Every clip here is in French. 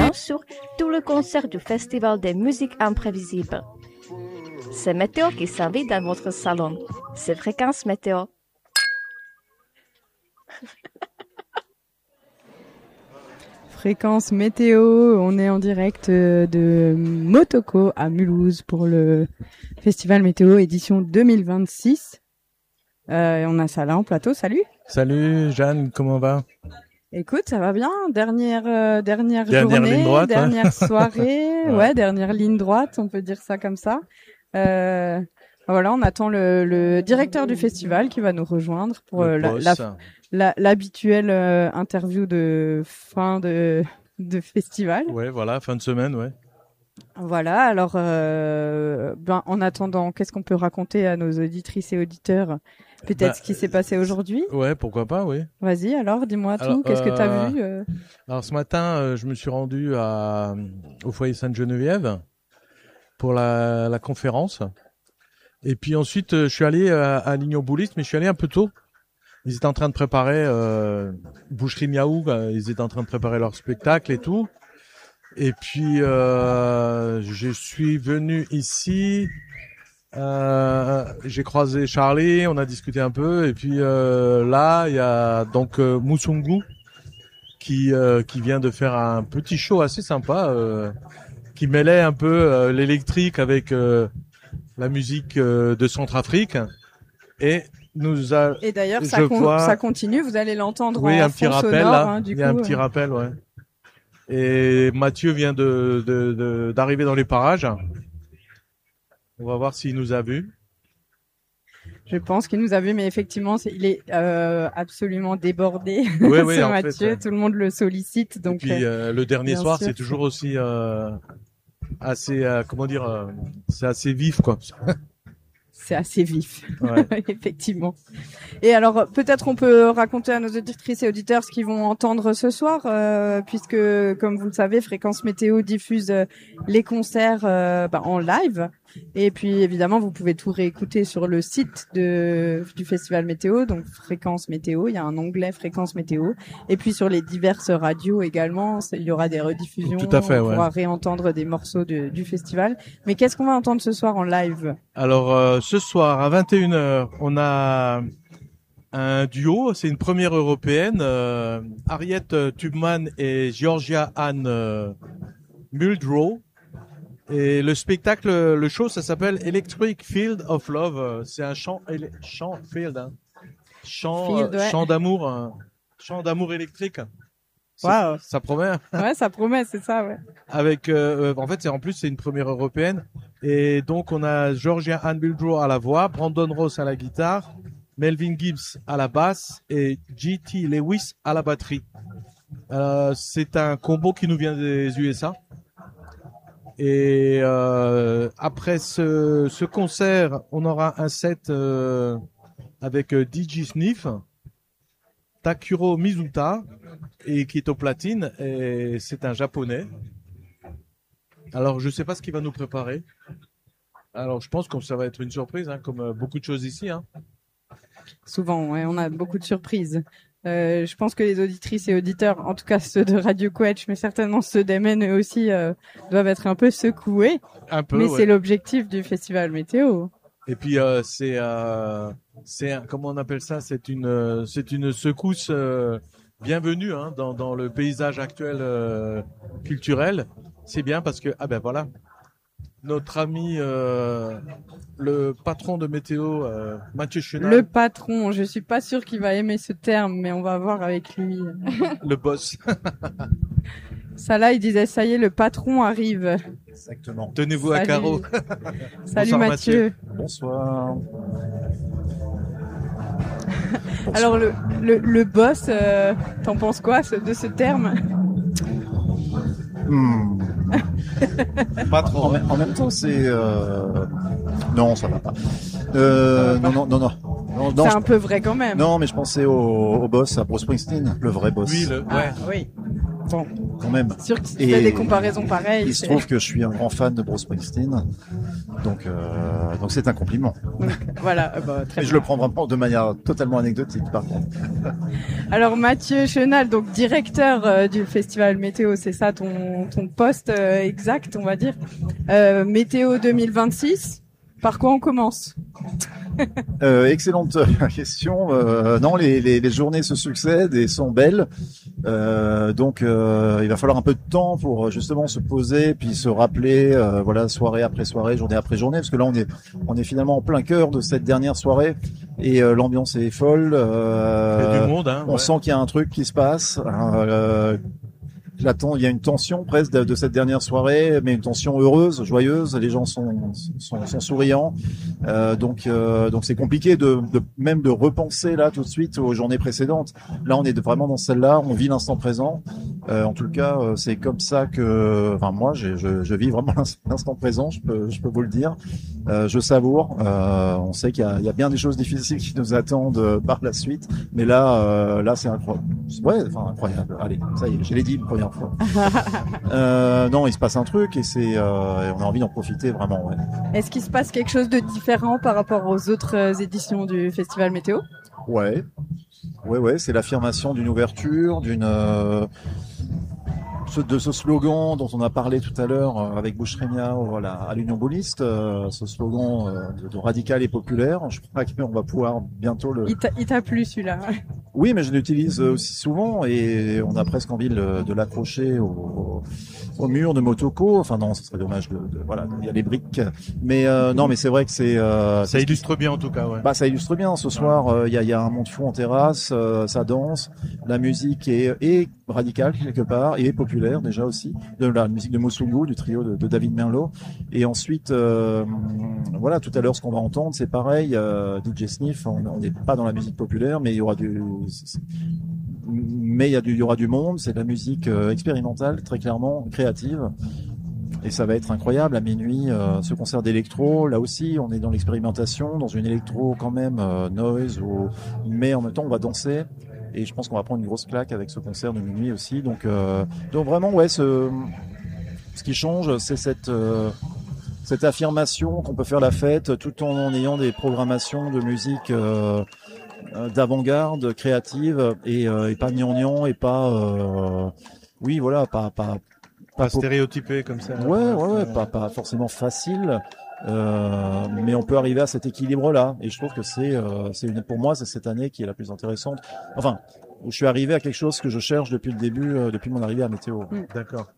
bien sûr tout le concert du Festival des musiques imprévisibles. C'est Météo qui s'invite dans votre salon. C'est Fréquence Météo. Fréquence Météo, on est en direct de Motoko à Mulhouse pour le Festival Météo édition 2026. On a ça là en plateau, salut. Salut Jeanne, comment va? Écoute, ça va bien. Dernière journée, ligne droite, dernière soirée, ouais, dernière ligne droite, on peut dire ça comme ça. Voilà, on attend le directeur du festival qui va nous rejoindre pour l'habituelle interview de fin de festival. Ouais, voilà, fin de semaine, ouais. Voilà, alors en attendant, qu'est-ce qu'on peut raconter à nos auditrices et auditeurs? Peut-être ce qui s'est passé aujourd'hui. Ouais, pourquoi pas, oui. Vas-y, alors, dis-moi tout. Qu'est-ce que tu as vu Alors, ce matin, je me suis rendu au foyer Sainte-Geneviève pour la conférence. Et puis ensuite, je suis allé à Lignon-Bouliste, mais je suis allé un peu tôt. Ils étaient en train de préparer Boucherie Miaou, ils étaient en train de préparer leur spectacle et tout. Et puis, je suis venu ici... j'ai croisé Charlie, on a discuté un peu, et puis là il y a donc Musungu qui vient de faire un petit show assez sympa, qui mêlait un peu l'électrique avec la musique de Centrafrique, et et d'ailleurs ça continue, vous allez l'entendre en un petit rappel sonore, là, hein, il y a un petit rappel, ouais. Et Mathieu vient d'arriver dans les parages. On va voir s'il nous a vus. Je pense qu'il nous a vus, mais effectivement, il est absolument débordé. Oui, ce Mathieu, tout le monde le sollicite. Donc, et puis le dernier soir, c'est toujours aussi assez, c'est assez vif, quoi. C'est assez vif, ouais. Effectivement. Et alors, peut-être on peut raconter à nos auditrices et auditeurs ce qu'ils vont entendre ce soir, puisque, comme vous le savez, Fréquence Météo diffuse les concerts en live. Et puis, évidemment, vous pouvez tout réécouter sur le site du Festival Météo, donc Fréquence Météo. Il y a un onglet Fréquence Météo. Et puis, sur les diverses radios également, il y aura des rediffusions. Tout à fait, on pourra réentendre des morceaux du festival. Mais qu'est-ce qu'on va entendre ce soir en live? Alors, ce soir, à 21h, on a un duo. C'est une première européenne. Harriet Tubman et Georgia Ann Muldrow. Et le spectacle, le show, ça s'appelle Electric Field of Love. C'est un chant field, hein. Chant d'amour, chant d'amour électrique. Wow. Ça promet. Ouais, ça promet, c'est ça, ouais. Avec, en fait, c'est une première européenne. Et donc, on a Georgia Ann Muldrow à la voix, Brandon Ross à la guitare, Melvin Gibbs à la basse et G.T. Lewis à la batterie. C'est un combo qui nous vient des USA. Et après ce concert, on aura un set avec DJ Sniff, Takuro Mizuta, et qui est au platine, et c'est un japonais. Alors, je sais pas ce qu'il va nous préparer. Alors, je pense que ça va être une surprise, hein, comme beaucoup de choses ici, hein. Souvent, ouais, on a beaucoup de surprises. Je pense que les auditrices et auditeurs, en tout cas ceux de Radio Quetch, mais certainement ceux d'Emen eux aussi, doivent être un peu secoués. Un peu, mais ouais. C'est l'objectif du Festival Météo. Et puis comment on appelle ça? C'est une secousse bienvenue, hein, dans le paysage actuel culturel. C'est bien parce que voilà. Notre ami, le patron de météo, Mathieu Chenal. Le patron, je suis pas sûr qu'il va aimer ce terme, mais on va voir avec lui. Le boss. Ça là, il disait, ça y est, le patron arrive. Exactement. Tenez-vous à carreau. Salut Mathieu. Bonsoir. Alors le boss, t'en penses quoi de ce terme? Pas trop. En même temps, c'est non, ça va pas. Non. C'est un peu vrai quand même. Non, mais je pensais au boss, à Bruce Springsteen, le vrai boss. Oui, oui. Bon. quand même. C'est sûr que si tu fais des comparaisons pareilles. Il se trouve que je suis un grand fan de Bruce Springsteen, donc c'est un compliment. Donc, voilà, très Et je le prends vraiment de manière totalement anecdotique, par contre. Alors Mathieu Chenal, donc directeur du Festival Météo, c'est ça ton poste exact, on va dire. Météo 2026, par quoi on commence? Excellente question. Non, les journées se succèdent et sont belles. Donc il va falloir un peu de temps pour justement se poser puis se rappeler voilà, soirée après soirée, journée après journée, parce que là on est finalement en plein cœur de cette dernière soirée et l'ambiance est folle. Il y a du monde, hein, on sent qu'il y a un truc qui se passe. Il y a une tension presque de cette dernière soirée, mais une tension heureuse, joyeuse. Les gens sont souriants, donc c'est compliqué même de repenser là tout de suite aux journées précédentes. Là, on est vraiment dans celle-là, on vit l'instant présent. En tout cas, c'est comme ça que, enfin moi, je vis vraiment l'instant présent. Je peux vous le dire. Je savoure. On sait qu'il y a bien des choses difficiles qui nous attendent par la suite, mais là c'est incroyable. Ouais, enfin incroyable. Allez, ça y est, je l'ai dit une première fois. Non, il se passe un truc et on a envie d'en profiter vraiment. Ouais. Est-ce qu'il se passe quelque chose de différent par rapport aux autres éditions du Festival Météo? Ouais, c'est l'affirmation d'une ouverture, de ce slogan dont on a parlé tout à l'heure avec Boucheremia à l'Union Gaulliste, ce slogan de radical et populaire. Je crois qu'on va pouvoir bientôt le... Il t'a plu celui-là? Oui, mais je l'utilise aussi souvent et on a presque envie de l'accrocher au mur de Motoko. Enfin non, ce serait dommage voilà, il y a les briques. Mais non, mais c'est vrai que ça illustre bien en tout cas, ouais. Bah ça illustre bien. Ce soir, il y a un monde fou en terrasse, ça danse, la musique est radicale quelque part et populaire déjà aussi, de la musique de Mosungu, du trio de David Merlot. Et ensuite, voilà, tout à l'heure ce qu'on va entendre, c'est pareil, DJ Sniff. On n'est pas dans la musique populaire, mais il y aura il y aura du monde. C'est de la musique expérimentale, très clairement créative. Et ça va être incroyable à minuit, ce concert d'électro. Là aussi, on est dans l'expérimentation, dans une électro quand même noise, mais en même temps, on va danser. Et je pense qu'on va prendre une grosse claque avec ce concert de minuit aussi. Donc vraiment, ouais, ce qui change, c'est cette affirmation qu'on peut faire la fête tout en ayant des programmations de musique d'avant-garde, créative et pas gnangnan et pas oui voilà pas stéréotypé comme ça. Ouais, pas forcément facile. Mais on peut arriver à cet équilibre-là, et je trouve que pour moi, c'est cette année qui est la plus intéressante. Enfin, où je suis arrivé à quelque chose que je cherche depuis le début, depuis mon arrivée à Météo. D'accord.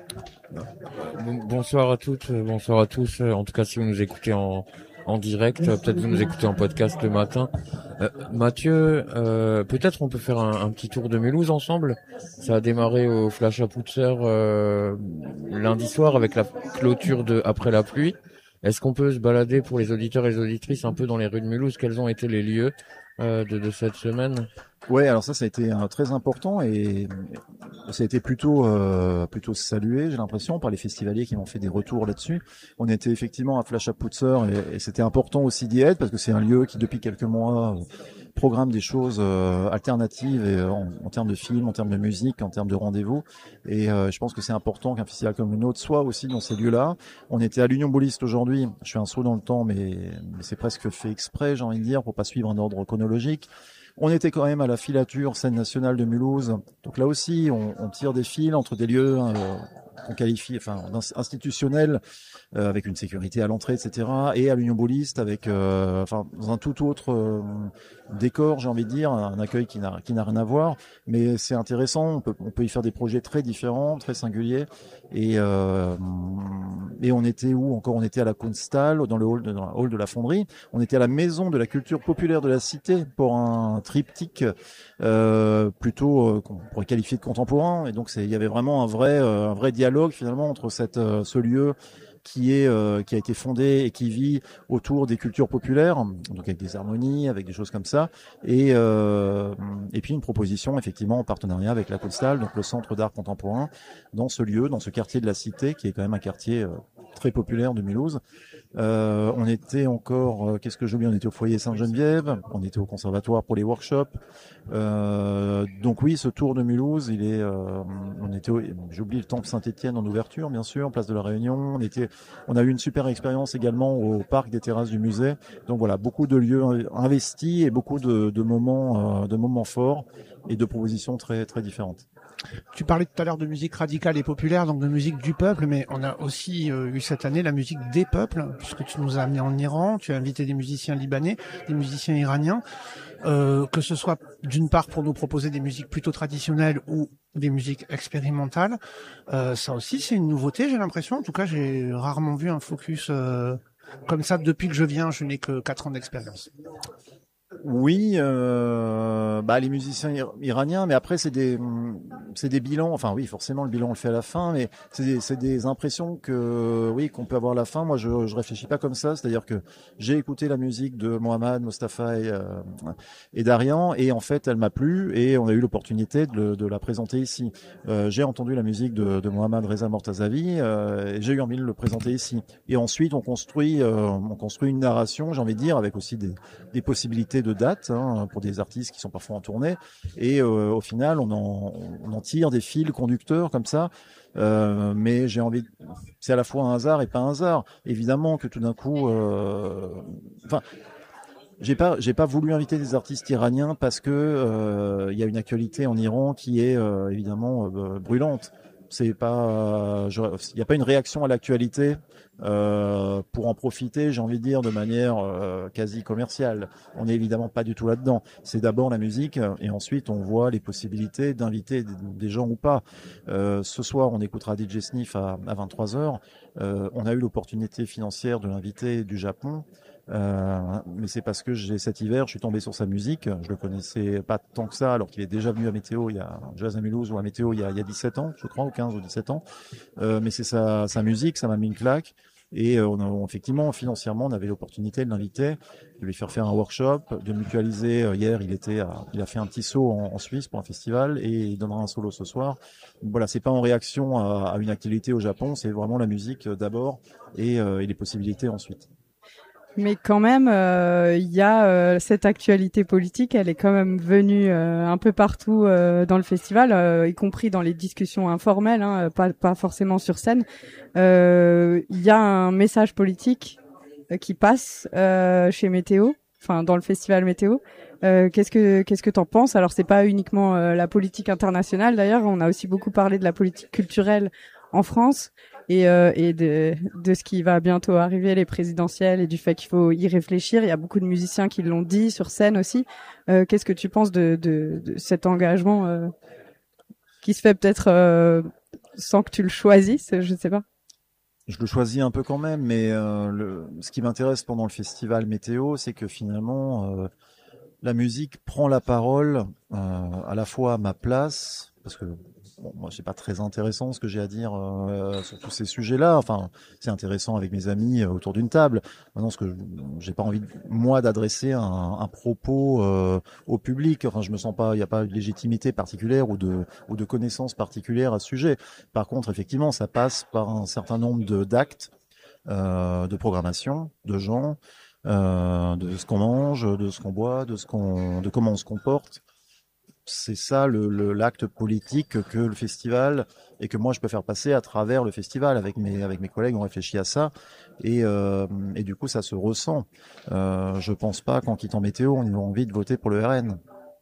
Bonsoir à toutes, bonsoir à tous. En tout cas, si vous nous écoutez en direct, peut-être vous nous écoutez en podcast le matin. Mathieu, peut-être on peut faire un petit tour de Mulhouse ensemble. Ça a démarré au Flash à Putzer lundi soir avec la clôture de Après la pluie. Est-ce qu'on peut se balader pour les auditeurs et les auditrices un peu dans les rues de Mulhouse? Quels ont été les lieux de cette semaine? Ouais, alors ça a été très important et ça a été plutôt salué, j'ai l'impression, par les festivaliers qui m'ont fait des retours là-dessus. On était effectivement à Flash à Putzer et c'était important aussi d'y être parce que c'est un lieu qui depuis quelques mois programme des choses alternatives et, en termes de films, en termes de musique, en termes de rendez-vous. Et je pense que c'est important qu'un festival comme le nôtre soit aussi dans ces lieux-là. On était à l'Union Gaulliste aujourd'hui. Je fais un saut dans le temps, mais c'est presque fait exprès, j'ai envie de dire, pour pas suivre un ordre chronologique. On était quand même à la filature scène nationale de Mulhouse. Donc là aussi, on tire des fils entre des lieux qu'on qualifie, enfin, institutionnels, avec une sécurité à l'entrée, etc. Et à l'Union Gaulliste avec, dans un tout autre décor, j'ai envie de dire, un accueil qui n'a rien à voir. Mais c'est intéressant. On peut y faire des projets très différents, très singuliers. Et on était où encore? On était à la Kunsthal, dans le hall de la Fonderie. On était à la Maison de la Culture Populaire de la Cité pour un triptyque plutôt qu'on pourrait qualifier de contemporain. Et donc il y avait vraiment un vrai dialogue finalement entre ce lieu qui a été fondé et qui vit autour des cultures populaires, donc avec des harmonies, avec des choses comme ça, et puis une proposition effectivement en partenariat avec la Kunsthal, donc le Centre d'art contemporain, dans ce lieu, dans ce quartier de la Cité, qui est quand même un quartier très populaire de Mulhouse. On était encore, qu'est-ce que j'oublie, on était au foyer Sainte-Geneviève, on était au conservatoire pour les workshops. Donc oui, ce tour de Mulhouse, on était, j'oublie le temple Saint-Étienne en ouverture, bien sûr, place de la Réunion. On a eu une super expérience également au parc des terrasses du musée. Donc voilà, beaucoup de lieux investis et beaucoup de moments forts et de propositions très très différentes. Tu parlais tout à l'heure de musique radicale et populaire, donc de musique du peuple, mais on a aussi eu cette année la musique des peuples, puisque tu nous as amené en Iran, tu as invité des musiciens libanais, des musiciens iraniens, que ce soit d'une part pour nous proposer des musiques plutôt traditionnelles ou des musiques expérimentales. Ça aussi, c'est une nouveauté, j'ai l'impression. En tout cas, j'ai rarement vu un focus comme ça depuis que je viens. Je n'ai que 4 ans d'expérience. Oui, les musiciens iraniens, mais après c'est des bilans. Enfin oui, forcément le bilan on le fait à la fin, mais c'est des impressions qu'on peut avoir à la fin. Moi je réfléchis pas comme ça, c'est-à-dire que j'ai écouté la musique de Mohammad, Mostafa et Darian, et en fait elle m'a plu et on a eu l'opportunité de la présenter ici. J'ai entendu la musique de Mohammad Reza Mortazavi et j'ai eu envie de le présenter ici. Et ensuite on construit une narration, j'ai envie de dire, avec aussi des possibilités de date pour des artistes qui sont parfois en tournée, et au final on en tire des fils conducteurs comme ça, mais c'est à la fois un hasard et pas un hasard, évidemment, que tout d'un coup j'ai pas voulu inviter des artistes iraniens parce que il y a une actualité en Iran qui est évidemment brûlante. Il n'y a pas une réaction à l'actualité pour en profiter, j'ai envie de dire, de manière quasi commerciale. On n'est évidemment pas du tout là-dedans. C'est d'abord la musique et ensuite on voit les possibilités d'inviter des gens ou pas. Ce soir, on écoutera DJ Sniff à 23h. On a eu l'opportunité financière de l'inviter du Japon. Mais c'est parce que cet hiver, je suis tombé sur sa musique. Je le connaissais pas tant que ça, alors qu'il est déjà venu à Météo, Jazz à Mulhouse ou à Météo il y a 17 ans, je crois, ou 15 ou 17 ans. Mais c'est sa musique, ça m'a mis une claque. Et effectivement, financièrement, on avait l'opportunité de l'inviter, de lui faire un workshop, de mutualiser. Hier, il a fait un petit saut en Suisse pour un festival et il donnera un solo ce soir. Donc voilà, c'est pas en réaction à une activité au Japon, c'est vraiment la musique d'abord et les possibilités ensuite. Mais quand même, il y a cette actualité politique, elle est quand même venue un peu partout dans le festival, y compris dans les discussions informelles, pas forcément sur scène. Il y a un message politique qui passe chez Météo, enfin dans le festival Météo. Qu'est-ce que t'en penses? Alors c'est pas uniquement la politique internationale, d'ailleurs, on a aussi beaucoup parlé de la politique culturelle en France. Et de ce qui va bientôt arriver, les présidentielles, et du fait qu'il faut y réfléchir. Il y a beaucoup de musiciens qui l'ont dit sur scène aussi. Qu'est-ce que tu penses de cet engagement qui se fait peut-être sans que tu le choisisses, je ne sais pas. Je le choisis un peu quand même, mais ce qui m'intéresse pendant le festival Météo, c'est que finalement la musique prend la parole à la fois à ma place, parce que moi, c'est pas très intéressant ce que j'ai à dire sur tous ces sujets-là. Enfin, c'est intéressant avec mes amis autour d'une table. Maintenant, ce que j'ai pas envie moi d'adresser un propos au public. Enfin, je me sens pas, il n'y a pas de légitimité particulière ou de connaissances particulières à ce sujet. Par contre, effectivement, ça passe par un certain nombre d'actes, de programmation, de gens, de ce qu'on mange, de ce qu'on boit, de comment on se comporte. C'est ça l'acte politique que le festival et que moi je peux faire passer à travers le festival. Avec mes collègues, on réfléchit à ça et du coup ça se ressent. Je pense pas qu'en quittant Météo, on ait envie de voter pour le RN.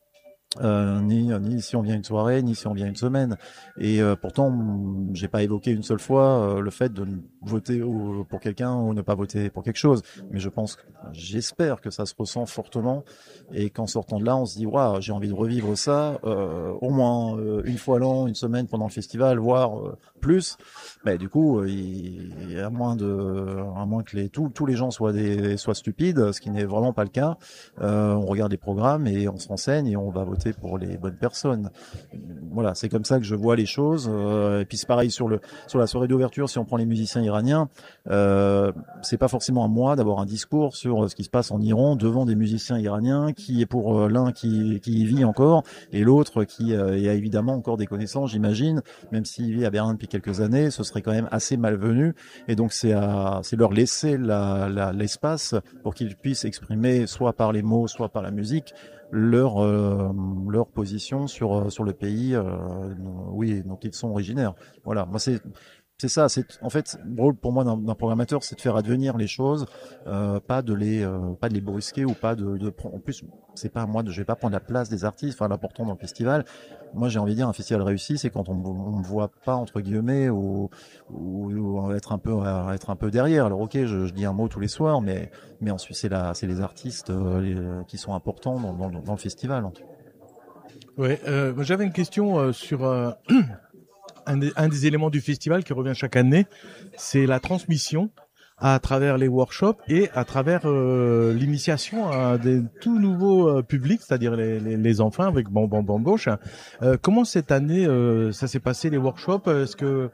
Ni si on vient une soirée, ni si on vient une semaine. Et pourtant, j'ai pas évoqué une seule fois le fait de voter pour quelqu'un ou ne pas voter pour quelque chose. Mais j'espère que ça se ressent fortement et qu'en sortant de là, on se dit waouh, j'ai envie de revivre ça au moins une fois à l'an, une semaine pendant le festival, voire plus. Mais du coup, à moins que tous les gens soient stupides, ce qui n'est vraiment pas le cas. On regarde les programmes et on se renseigne et on va voter pour les bonnes personnes. Voilà, c'est comme ça que je vois les choses. Et puis c'est pareil sur la soirée d'ouverture. Si on prend les musiciens iraniens, c'est pas forcément à moi d'avoir un discours sur ce qui se passe en Iran devant des musiciens iraniens, qui est pour l'un qui y vit encore et l'autre qui a évidemment encore des connaissances, j'imagine, même s'il vit à Berlin depuis quelques années, ce serait quand même assez malvenu. Et donc c'est leur laisser l'espace pour qu'ils puissent exprimer soit par les mots, soit par la musique leur position sur le pays oui dont ils sont originaires. Voilà, moi c'est ça, c'est en fait le rôle pour moi d'un programmateur, c'est de faire advenir les choses, pas de les brusquer ou pas de en plus c'est pas à moi je vais pas prendre la place des artistes. Enfin, l'important dans le festival, moi j'ai envie de dire un festival réussi, c'est quand on me voit pas entre guillemets ou être un peu derrière. Alors ok, je dis un mot tous les soirs, mais ensuite c'est les artistes qui sont importants dans le festival. Ouais, j'avais une question sur un des éléments du festival qui revient chaque année, c'est la transmission à travers les workshops et à travers l'initiation à des tout nouveaux publics, c'est-à-dire les enfants avec Bamboche. Comment cette année ça s'est passé les workshops? Est-ce que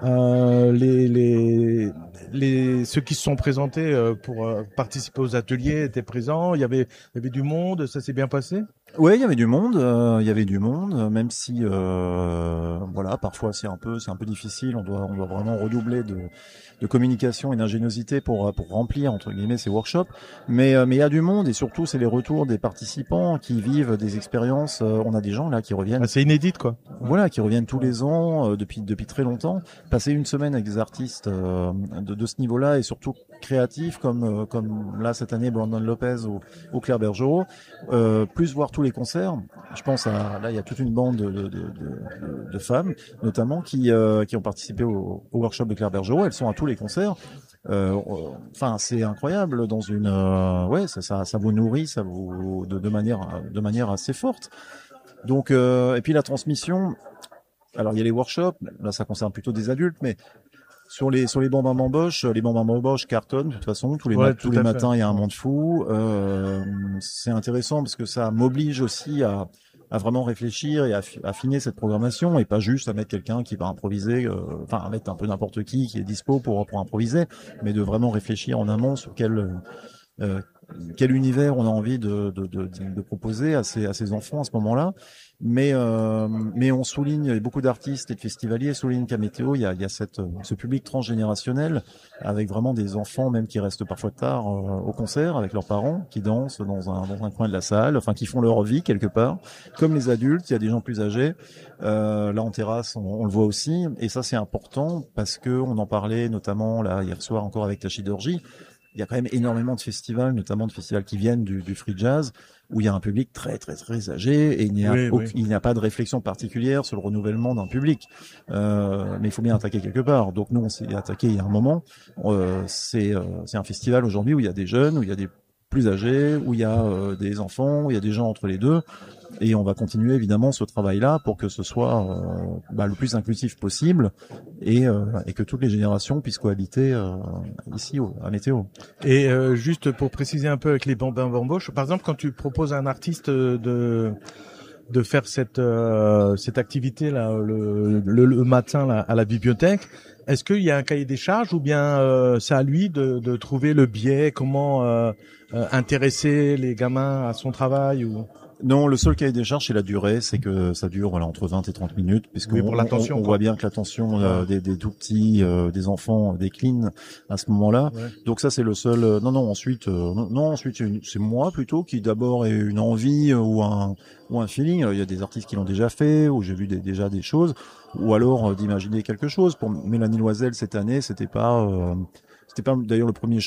ceux qui se sont présentés pour participer aux ateliers étaient présents? Il y avait du monde, ça s'est bien passé? Ouais, il y avait du monde, même si voilà, parfois c'est un peu difficile, on doit vraiment redoubler de communication et d'ingéniosité pour remplir entre guillemets ces workshops, mais il y a du monde et surtout c'est les retours des participants qui vivent des expériences. On a des gens là qui reviennent. C'est inédit quoi. Voilà, qui reviennent tous les ans depuis très longtemps. Passer une semaine avec des artistes de ce niveau-là et surtout créatifs comme là cette année Brandon Lopez ou Claire Bergerot, plus voir tous les concerts. Je pense là il y a toute une bande de femmes notamment qui ont participé au workshop de Claire Bergerot. Elles sont à tous les concerts. Enfin, c'est incroyable dans une ça vous nourrit, ça vous de manière assez forte. Donc et puis la transmission. Alors il y a les workshops, là ça concerne plutôt des adultes, mais sur les bambins bamboches cartonnent de toute façon tous les matins il y a un monde fou. C'est intéressant parce que ça m'oblige aussi à vraiment réfléchir et à affiner cette programmation et pas juste à mettre quelqu'un qui va improviser, à mettre un peu n'importe qui est dispo pour improviser, mais de vraiment réfléchir en amont sur quel univers on a envie de proposer à ces enfants à ce moment-là. Mais on souligne, et beaucoup d'artistes et de festivaliers soulignent qu'à Météo, il y a ce public transgénérationnel avec vraiment des enfants même qui restent parfois tard au concert avec leurs parents, qui dansent dans un coin de la salle, enfin qui font leur vie quelque part. Comme les adultes, il y a des gens plus âgés. Là en terrasse, on le voit aussi, et ça c'est important parce que on en parlait notamment là hier soir encore avec Tachydorgie. Il y a quand même énormément de festivals, notamment de festivals qui viennent du free jazz, où il y a un public très très très âgé et il n'y a pas de réflexion particulière sur le renouvellement d'un public. Mais il faut bien attaquer quelque part. Donc nous on s'est attaqué il y a un moment. C'est un festival aujourd'hui où il y a des jeunes, où il y a des plus âgés, où il y a des enfants, où il y a des gens entre les deux. Et on va continuer évidemment ce travail-là pour que ce soit le plus inclusif possible et que toutes les générations puissent cohabiter ici à Météo. Et juste pour préciser un peu avec les bambins bamboches, par exemple quand tu proposes à un artiste de faire cette activité là le matin là, à la bibliothèque, est-ce qu'il y a un cahier des charges ou bien c'est à lui de trouver le biais, comment intéresser les gamins à son travail ou... Non, le seul cahier des charges, c'est la durée, c'est que ça dure entre 20 et 30 minutes, puisqu'on on voit bien que l'attention des tout petits, des enfants décline à ce moment-là. Ouais. Donc ça, c'est le seul. Ensuite, c'est moi plutôt qui d'abord ai une envie ou un feeling. Alors, il y a des artistes qui l'ont déjà fait, ou j'ai vu déjà des choses, ou alors d'imaginer quelque chose. Pour Mélanie Loisel cette année, c'était pas d'ailleurs le premier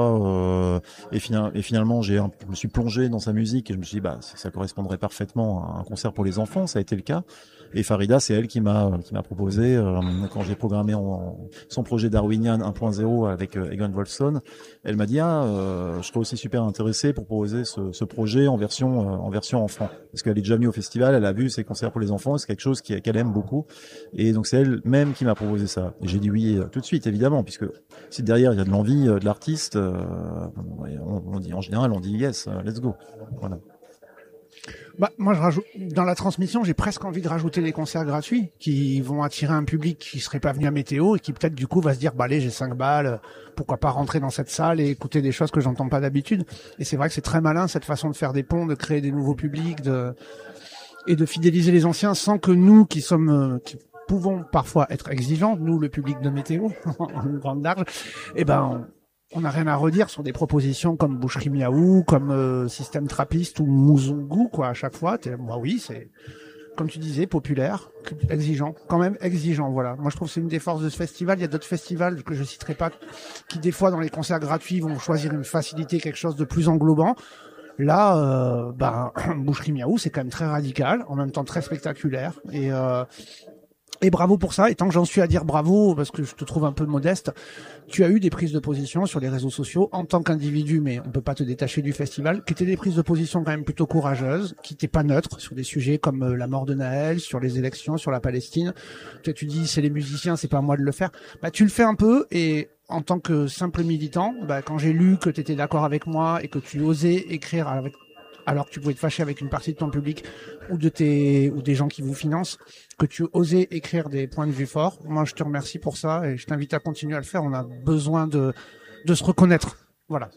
choix et finalement je me suis plongé dans sa musique et je me suis dit ça correspondrait parfaitement à un concert pour les enfants. Ça a été le cas. Et Farida, c'est elle qui m'a proposé quand j'ai programmé son projet Darwinian 1.0 avec Egon Wolfson. Elle m'a dit je serais aussi super intéressée pour proposer ce projet en version enfant, parce qu'elle est déjà venue au festival, elle a vu ces concerts pour les enfants, c'est quelque chose qu'elle aime beaucoup, et donc c'est elle même qui m'a proposé ça. Et j'ai dit oui tout de suite évidemment, puisque si derrière il y a de l'envie de l'artiste, on dit en général on dit yes, let's go. Voilà. Moi, je rajoute, dans la transmission, j'ai presque envie de rajouter des concerts gratuits qui vont attirer un public qui serait pas venu à Météo et qui peut-être du coup va se dire allez, j'ai 5 balles, pourquoi pas rentrer dans cette salle et écouter des choses que j'entends pas d'habitude. Et c'est vrai que c'est très malin cette façon de faire des ponts, de créer des nouveaux publics, et de fidéliser les anciens sans que nous qui sommes pouvons parfois être exigeants, nous le public de météo, en grande large, eh ben on n'a rien à redire sur des propositions comme Boucherie Miaou, comme Système Trappiste ou Mouzongu, quoi, à chaque fois. Moi, oui, c'est, comme tu disais, populaire, exigeant, quand même exigeant, voilà. Moi, je trouve que c'est une des forces de ce festival. Il y a d'autres festivals que je citerai pas, qui des fois, dans les concerts gratuits, vont choisir une facilité, quelque chose de plus englobant. Là, Boucherie Miaou, c'est quand même très radical, en même temps très spectaculaire, et bravo pour ça. Et tant que j'en suis à dire bravo, parce que je te trouve un peu modeste, tu as eu des prises de position sur les réseaux sociaux en tant qu'individu, mais on peut pas te détacher du festival, qui étaient des prises de position quand même plutôt courageuses, qui n'étaient pas neutres sur des sujets comme la mort de Naël, sur les élections, sur la Palestine. Toi, tu dis c'est les musiciens, c'est pas à moi de le faire. Bah tu le fais un peu, et en tant que simple militant, quand j'ai lu que tu étais d'accord avec moi et que tu osais écrire alors que tu pouvais te fâcher avec une partie de ton public ou des gens qui vous financent, que tu osais écrire des points de vue forts. Moi, je te remercie pour ça et je t'invite à continuer à le faire. On a besoin de se reconnaître. Voilà.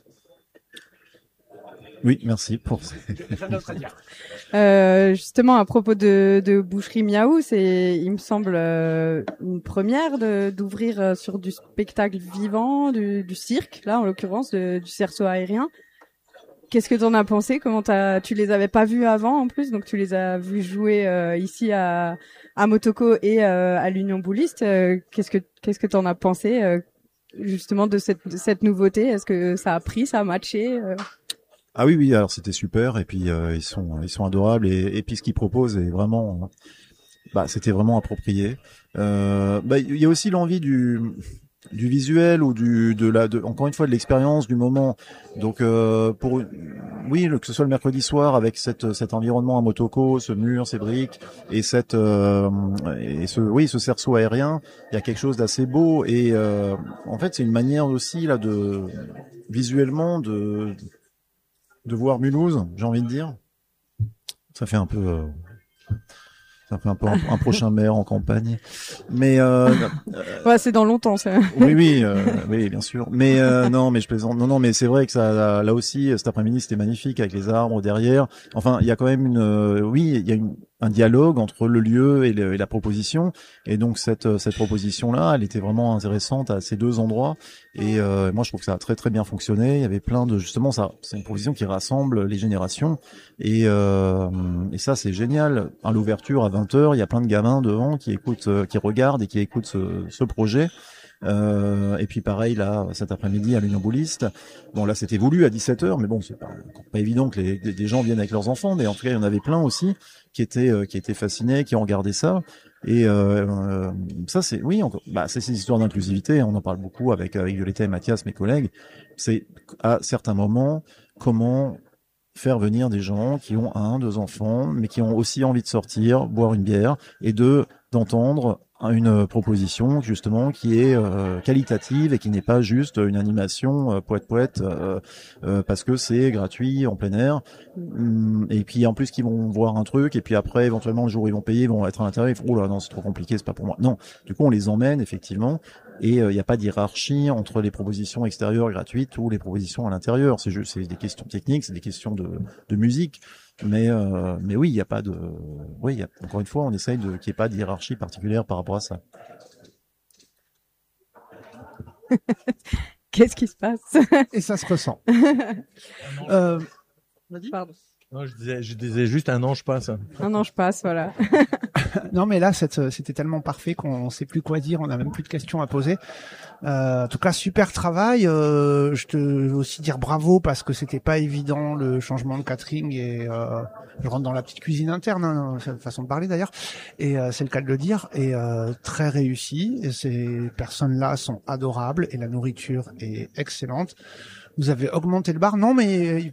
Oui, merci pour ça. Justement, à propos de Boucherie Miaou, il me semble, une première d'ouvrir sur du spectacle vivant, du cirque, là, en l'occurrence, du cerceau aérien. Qu'est-ce que t'en as pensé? Tu les avais pas vus avant, en plus, donc tu les as vus jouer, ici à Motoko et, à l'Union Bouliste. Qu'est-ce que t'en as pensé, justement, de cette nouveauté? Est-ce que ça a pris, ça a matché? Ah oui, alors c'était super, et puis ils sont adorables, et puis ce qu'ils proposent est vraiment, c'était vraiment approprié. Il y a aussi l'envie du visuel, ou encore une fois de l'expérience du moment. Donc que ce soit le mercredi soir avec cet environnement à Motoko, ce mur, ces briques, et ce cerceau aérien, il y a quelque chose d'assez beau, et en fait c'est une manière aussi là visuellement de voir Mulhouse, j'ai envie de dire. Ça fait un peu un prochain maire en campagne. Mais c'est dans longtemps, ça. Oui, bien sûr. Mais non, mais je plaisante. Non, mais c'est vrai que ça, là aussi, cet après-midi, c'était magnifique avec les arbres derrière. Enfin, il y a quand même il y a un dialogue entre le lieu et la proposition. Et donc cette proposition-là, elle était vraiment intéressante à ces deux endroits. Et moi, je trouve que ça a très très bien fonctionné. Il y avait plein de, justement, c'est une proposition qui rassemble les générations. Et ça, c'est génial. À l'ouverture à 20h, il y a plein de gamins devant qui écoutent, qui regardent et qui écoutent ce projet. Et puis pareil là, cet après-midi à l'Union Bouliste. Bon là, c'était voulu à 17h, mais bon, c'est pas évident que des gens viennent avec leurs enfants. Mais en tout cas, il y en avait plein aussi qui étaient fascinés, qui ont regardé ça. Et ça, c'est c'est ces histoires d'inclusivité. On en parle beaucoup avec Violetta et Mathias, mes collègues. C'est à certains moments comment faire venir des gens qui ont 1, 2 enfants, mais qui ont aussi envie de sortir, boire une bière, et d'entendre une proposition justement qui est qualitative et qui n'est pas juste une animation poète parce que c'est gratuit en plein air, et puis en plus qu'ils vont voir un truc et puis après éventuellement le jour où ils vont payer, ils vont être à l'intérieur, ils font oh là non, c'est trop compliqué, c'est pas pour moi. Non, du coup on les emmène effectivement, et il n'y a pas de hiérarchie entre les propositions extérieures gratuites ou les propositions à l'intérieur. C'est des questions techniques, c'est des questions de musique. Mais oui, il n'y a pas de, encore une fois, on essaye qu'il n'y ait pas de hiérarchie particulière par rapport à ça. Qu'est-ce qui se passe? Et ça se ressent. Pardon. Non, je disais juste un ange passe. Un ange passe, voilà. Non, mais là, c'était tellement parfait qu'on sait plus quoi dire, on a même plus de questions à poser. En tout cas, super travail. Je te veux aussi dire bravo parce que c'était pas évident le changement de catering, et je rentre dans la petite cuisine interne, c'est une façon de parler d'ailleurs, et c'est le cas de le dire, et très réussi. Et ces personnes-là sont adorables et la nourriture est excellente. Vous avez augmenté le bar? Non, mais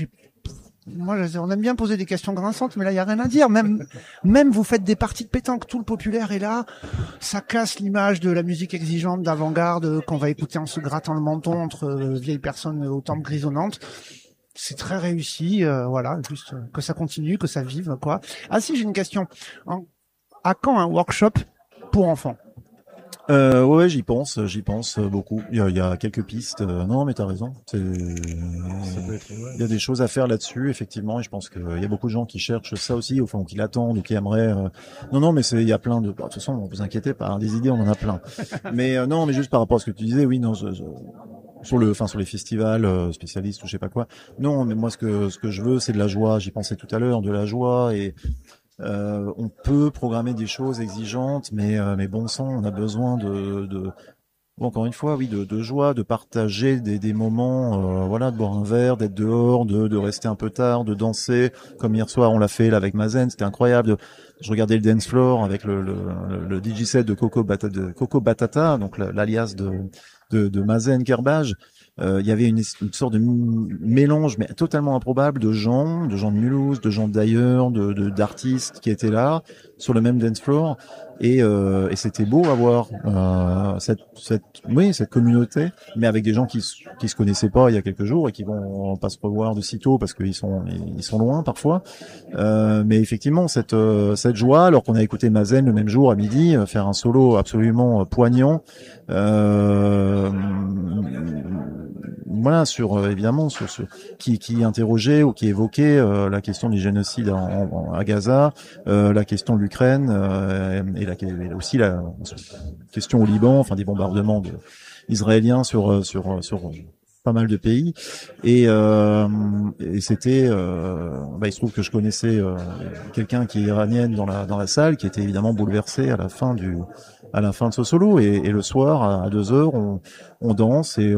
on aime bien poser des questions grinçantes, mais là, il y a rien à dire. Même vous faites des parties de pétanque, tout le populaire est là. Ça casse l'image de la musique exigeante d'avant-garde qu'on va écouter en se grattant le menton entre vieilles personnes aux tempes grisonnantes. C'est très réussi, voilà. Juste que ça continue, que ça vive, quoi. Ah si, j'ai une question. À quand un workshop pour enfants? Ouais, j'y pense beaucoup. Il y a quelques pistes. Non, mais t'as raison. Il y a des choses à faire là-dessus, effectivement, et je pense qu'il y a beaucoup de gens qui cherchent ça aussi, au fond, qui l'attendent ou qui aimeraient. Non, mais il y a plein de. De toute façon, vous inquiétez pas, hein, des idées, on en a plein. Mais non, mais juste par rapport à ce que tu disais, oui, non, sur les festivals spécialistes ou je sais pas quoi. Non, mais moi, ce que je veux, c'est de la joie. J'y pensais tout à l'heure, de la joie et. On peut programmer des choses exigeantes, mais bon sang, on a besoin bon, encore une fois, oui, de joie, de partager des moments, voilà, de boire un verre, d'être dehors, de rester un peu tard, de danser, comme hier soir on l'a fait là avec Mazen, c'était incroyable. Je regardais le dance floor avec le DJ set de Coco Batata, donc l'alias de Mazen Kerbaj. Il y avait une sorte de mélange, mais totalement improbable, de gens de Mulhouse, de gens d'ailleurs, d'artistes qui étaient là sur le même dance floor, et c'était beau à voir cette communauté, mais avec des gens qui se connaissaient pas il y a quelques jours et qui vont pas se revoir de sitôt parce qu'ils sont loin parfois. Mais effectivement cette joie, alors qu'on a écouté Mazen le même jour à midi faire un solo absolument poignant. Voilà, évidemment sur qui interrogeait ou qui évoquait la question du génocide à Gaza, la question de l'Ukraine et aussi la question au Liban, enfin des bombardements israéliens sur pas mal de pays, et c'était il se trouve que je connaissais quelqu'un qui est iranienne dans la salle, qui était évidemment bouleversée à la fin de ce solo, et le soir à 2 heures on danse, et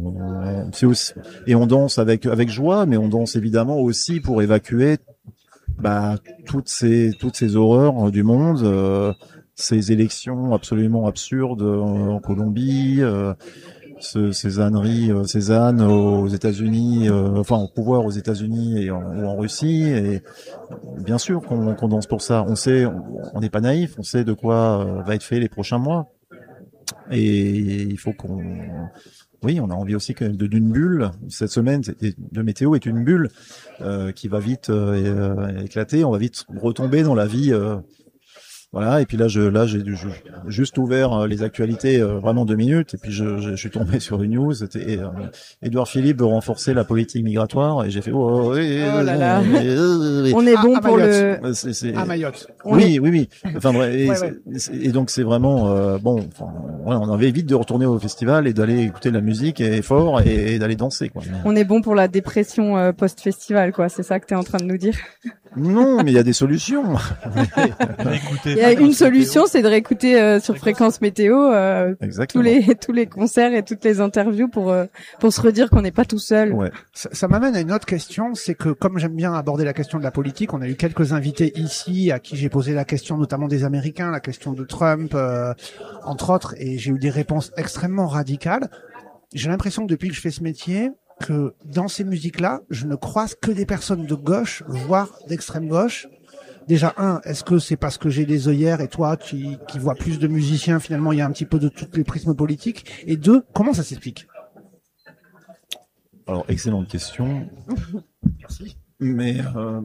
on danse avec joie, mais on danse évidemment aussi pour évacuer toutes ces horreurs du monde, ces élections absolument absurdes en Colombie, ces âneries, ces ânes aux États-Unis, au pouvoir aux États-Unis ou en Russie, et bien sûr qu'on danse pour ça. On sait, on n'est pas naïf, on sait de quoi va être fait les prochains mois, et il faut oui, on a envie aussi d'une bulle. Cette semaine, de météo est une bulle qui va vite éclater. On va vite retomber dans la vie. Voilà, et puis là j'ai juste ouvert les actualités vraiment 2 minutes, et puis je suis tombé sur une news. C'était Édouard Philippe veut renforcer la politique migratoire, et j'ai fait oh là là. On est bon pour Mayotte. À Mayotte. Oui. Enfin bref, et donc c'est vraiment on avait vite de retourner au festival et d'aller écouter de la musique et fort et d'aller danser, quoi. On est bon pour la dépression post-festival, quoi. C'est ça que t'es en train de nous dire? Non, mais il y a des solutions. Il y a une solution, c'est de réécouter sur Fréquence Météo tous les concerts et toutes les interviews pour se redire qu'on n'est pas tout seul. Ouais. Ça m'amène à une autre question, c'est que comme j'aime bien aborder la question de la politique, on a eu quelques invités ici à qui j'ai posé la question, notamment des Américains, la question de Trump, entre autres, et j'ai eu des réponses extrêmement radicales. J'ai l'impression que depuis que je fais ce métier, que dans ces musiques-là, je ne croise que des personnes de gauche, voire d'extrême gauche. Déjà, est-ce que c'est parce que j'ai des œillères et toi, qui vois plus de musiciens, finalement, il y a un petit peu de tous les prismes politiques? Et 2, comment ça s'explique? Alors, excellente question. Merci. Mais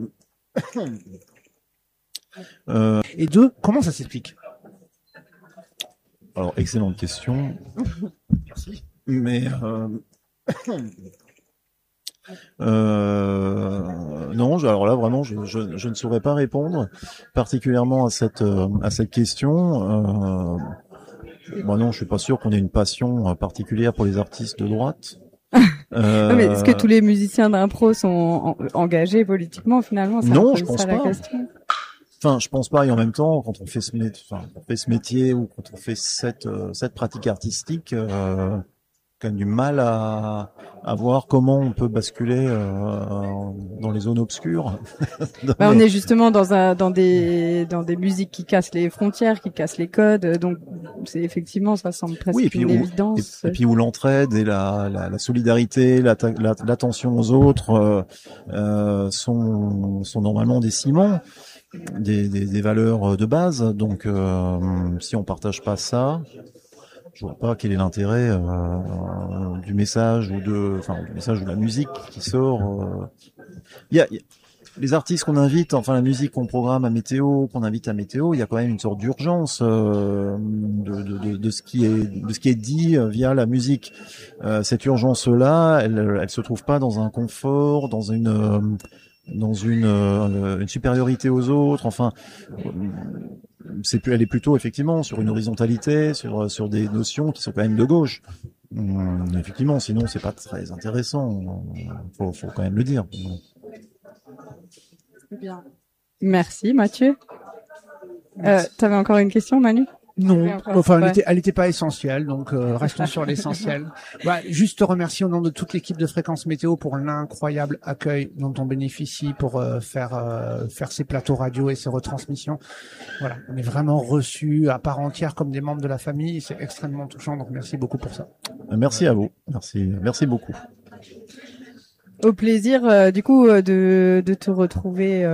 et 2, comment ça s'explique? Alors, excellente question. Merci. Mais non, alors là vraiment je ne saurais pas répondre particulièrement à cette question. Moi non, je suis pas sûr qu'on ait une passion particulière pour les artistes de droite. Non, mais est-ce que tous les musiciens d'impro sont engagés politiquement finalement? Non, je pense pas. Question. Enfin, je pense pas. Et en même temps, quand on fait ce métier ou quand on fait cette pratique artistique, quand même du mal à voir comment on peut basculer dans les zones obscures. On est justement dans des musiques qui cassent les frontières, qui cassent les codes, donc c'est effectivement, ça semble presque une évidence. Et puis où l'entraide et la solidarité, l'attention aux autres sont normalement des ciments, des valeurs de base. Donc si on partage pas ça, je vois pas quel est l'intérêt du message ou de la musique qui sort. Il les artistes qu'on invite, enfin la musique qu'on programme à Météo, qu'on invite à Météo, il y a quand même une sorte d'urgence de ce qui est dit via la musique. Cette urgence-là, elle se trouve pas dans un confort, dans une supériorité aux autres. Enfin, elle est plutôt effectivement sur une horizontalité, sur des notions qui sont quand même de gauche. Effectivement, sinon c'est pas très intéressant. Faut quand même le dire. Bien. Merci Mathieu. T'avais encore une question, Manu? Non, enfin ouais. elle était pas essentielle, donc restons sur l'essentiel. Juste te remercier au nom de toute l'équipe de Fréquence Météo pour l'incroyable accueil dont on bénéficie pour faire ces plateaux radio et ces retransmissions. Voilà, on est vraiment reçus à part entière comme des membres de la famille, c'est extrêmement touchant, donc merci beaucoup pour ça. Merci à vous, merci beaucoup. Au plaisir du coup de te retrouver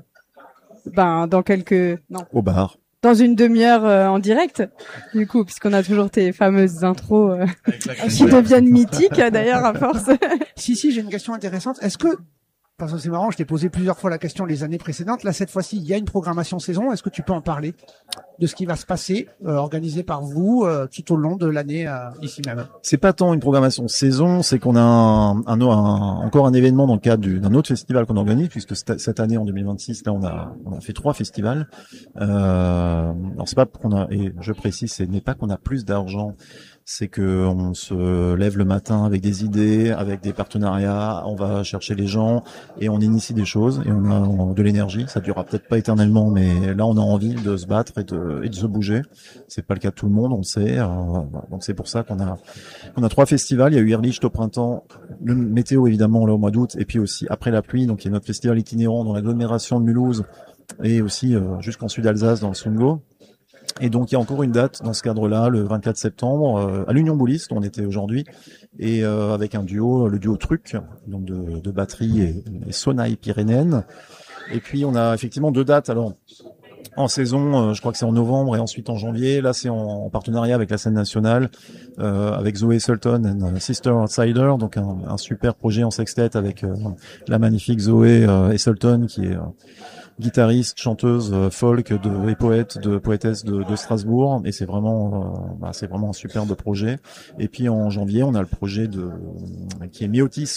dans au bar. Dans une demi-heure en direct, du coup, puisqu'on a toujours tes fameuses intros qui deviennent mythiques d'ailleurs à force. Si, j'ai une question intéressante. Est-ce que, parce que c'est marrant, je t'ai posé plusieurs fois la question les années précédentes, là cette fois-ci il y a une programmation saison, est-ce que tu peux en parler de ce qui va se passer, organisé par vous tout au long de l'année ici même? C'est pas tant une programmation saison, c'est qu'on a encore un événement dans le cadre d'un autre festival qu'on organise, puisque cette année en 2026, là on a fait 3 festivals. Alors c'est pas qu'on a, et je précise, ce n'est pas qu'on a plus d'argent, c'est que on se lève le matin avec des idées, avec des partenariats, on va chercher les gens et on initie des choses et on a de l'énergie. Ça durera peut-être pas éternellement, mais là on a envie de se battre et de se bouger. C'est pas le cas de tout le monde, on le sait. Donc c'est pour ça qu'on a 3 festivals. Il y a eu Erlicht au printemps, le Météo évidemment là au mois d'août, et puis aussi Après la pluie. Donc il y a notre festival itinérant dans l'agglomération de Mulhouse et aussi jusqu'en Sud-Alsace dans le Sungo. Et donc il y a encore une date dans ce cadre-là, le 24 septembre, à l'Union Bouliste, où on était aujourd'hui, et avec un duo, le duo Truc, donc de batterie et sonaille pyrénéenne. Et puis on a effectivement 2 dates. Alors en saison, je crois que c'est en novembre et ensuite en janvier. Là, c'est en partenariat avec la scène nationale, avec Zoé Sultan et Sister Outsider, donc un super projet en sextet avec la magnifique Zoé et Sultan qui est guitariste, chanteuse, folk et poétesse de Strasbourg, et c'est vraiment un superbe projet. Et puis en janvier, on a le projet qui est Myotis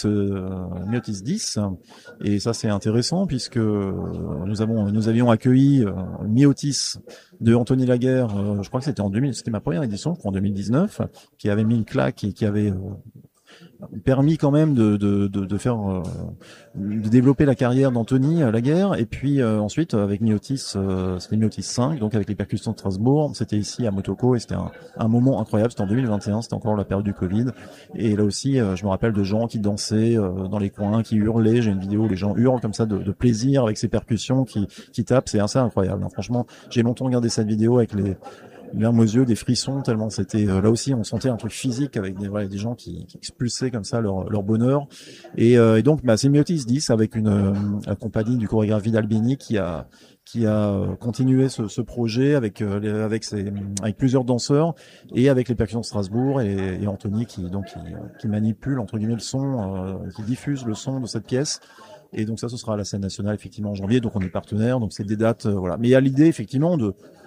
10, et ça c'est intéressant puisque nous avions accueilli Myotis de Anthony Laguerre, je crois que c'était ma première édition, je crois en 2019, qui avait mis une claque et qui avait permis quand même de faire de développer la carrière d'Anthony Laguerre. Et puis ensuite avec Myotis, c'était Myotis 5, donc avec les percussions de Strasbourg, c'était ici à Motoko et c'était un moment incroyable. C'était en 2021, c'était encore la période du Covid, et là aussi je me rappelle de gens qui dansaient dans les coins, qui hurlaient. J'ai une vidéo où les gens hurlent comme ça de plaisir avec ces percussions qui tapent. C'est assez incroyable, hein. Franchement, j'ai longtemps regardé cette vidéo avec les larmes aux yeux, des frissons, tellement c'était là aussi on sentait un truc physique avec des gens qui expulsaient comme ça leur bonheur. Et donc c'est Myotis 10 avec la compagnie du chorégraphe Vidal Bini qui a continué ce projet avec plusieurs danseurs et avec les percussions de Strasbourg et Anthony qui manipule entre guillemets le son, qui diffuse le son de cette pièce. Et donc ça, ce sera à la scène nationale effectivement en janvier, donc on est partenaire, donc c'est des dates voilà. Mais il y a l'idée effectivement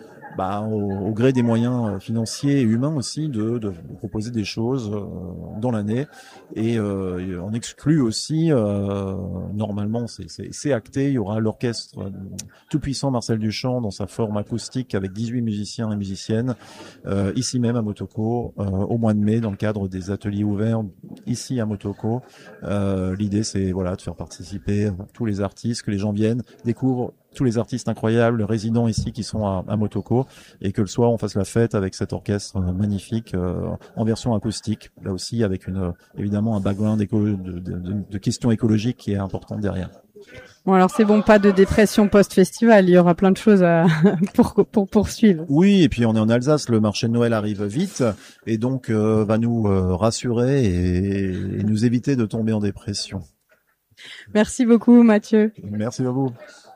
au gré des moyens financiers et humains aussi de proposer des choses dans l'année, et on exclut aussi normalement c'est acté, il y aura l'orchestre tout puissant Marcel Duchamp dans sa forme acoustique avec 18 musiciens et musiciennes ici même à Motoko au mois de mai dans le cadre des ateliers ouverts ici à Motoko. L'idée c'est de faire participer tous les artistes, que les gens viennent, découvrent tous les artistes incroyables résidents ici qui sont à Motoko, et que le soir on fasse la fête avec cet orchestre magnifique en version acoustique, là aussi avec évidemment un background de questions écologiques qui est important derrière. Bon alors c'est bon, pas de dépression post-festival, il y aura plein de choses pour poursuivre. Oui, et puis on est en Alsace, le marché de Noël arrive vite et donc va nous rassurer et nous éviter de tomber en dépression. Merci beaucoup Mathieu. Merci à vous.